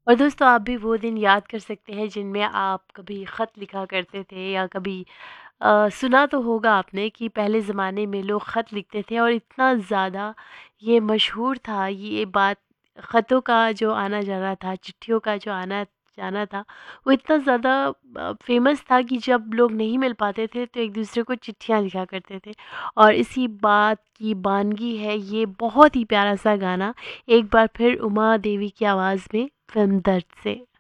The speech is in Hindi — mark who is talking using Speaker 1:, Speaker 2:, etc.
Speaker 1: और दोस्तों आप भी वो दिन याद कर सकते हैं जिनमें आप कभी ख़त लिखा करते थे या कभी सुना तो होगा आपने कि पहले ज़माने में लोग ख़त लिखते थे और इतना ज़्यादा ये मशहूर था ये बात। ख़तों का जो आना जाना था, चिट्ठियों का जो आना जाना था, वो इतना ज़्यादा फ़ेमस था कि जब लोग नहीं मिल पाते थे तो एक दूसरे को चिट्ठियाँ लिखा करते थे। और इसी बात की बानगी है ये बहुत ही प्यारा सा गाना, एक बार फिर उमा देवी की आवाज़ में, फिल्म दर्द से।